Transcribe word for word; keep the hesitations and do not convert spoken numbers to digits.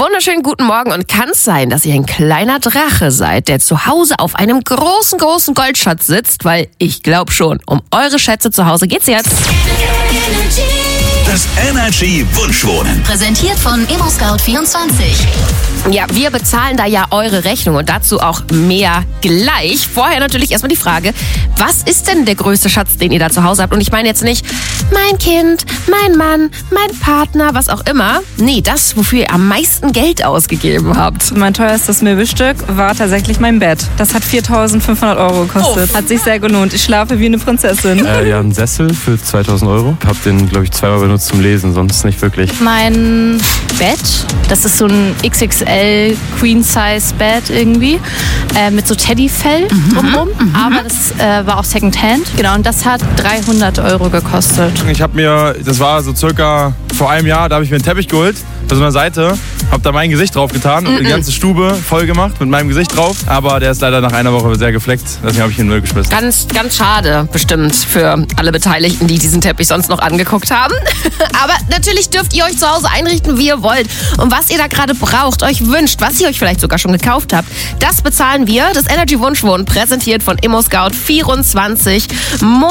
wunderschönen guten Morgen und kann es sein, dass ihr ein kleiner Drache seid, der zu Hause auf einem großen, großen Goldschatz sitzt? Weil ich glaube schon, um eure Schätze zu Hause geht's jetzt. Das Energy Wunschwohnen. Präsentiert von ImmoScout vierundzwanzig. Ja, wir bezahlen da ja eure Rechnung und dazu auch mehr gleich. Vorher natürlich erstmal die Frage, was ist denn der größte Schatz, den ihr da zu Hause habt? Und ich meine jetzt nicht mein Kind, mein Mann, mein Partner, was auch immer. Nee, das, wofür ihr am meisten Geld ausgegeben habt. Mein teuerstes Möbelstück war tatsächlich mein Bett. Das hat viertausendfünfhundert Euro gekostet. Oh. Hat sich sehr gelohnt. Ich schlafe wie eine Prinzessin. Äh, ja, ein Sessel für zweitausend Euro. Hab den, glaube ich, zweimal benutzt zum Lesen, sonst nicht wirklich. Mein Bett, das ist so ein X X L Queen-Size Bett irgendwie, äh, mit so Teddyfell mhm. drumherum, mhm. aber das äh, war auch Secondhand. Genau, und das hat dreihundert Euro gekostet. Ich habe mir, das war so circa vor einem Jahr, da habe ich mir einen Teppich geholt, bei so einer Seite, habe da mein Gesicht drauf getan und mm -mm. die ganze Stube voll gemacht mit meinem Gesicht drauf, aber der ist leider nach einer Woche sehr gefleckt, deswegen habe ich ihn in den Müll geschmissen. Ganz, ganz schade bestimmt für alle Beteiligten, die diesen Teppich sonst noch angeguckt haben. Aber natürlich dürft ihr euch zu Hause einrichten, wie ihr wollt. Und was ihr da gerade braucht, euch wünscht, was ihr euch vielleicht sogar schon gekauft habt, das bezahlen wir. Das Energy Wunschwohnen, präsentiert von ImmoScout vierundzwanzig.